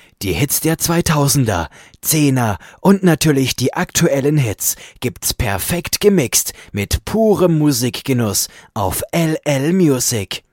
Die Hits der 2000er, 10er und natürlich die aktuellen Hits gibt's perfekt gemixt mit purem Musikgenuss auf LL Music.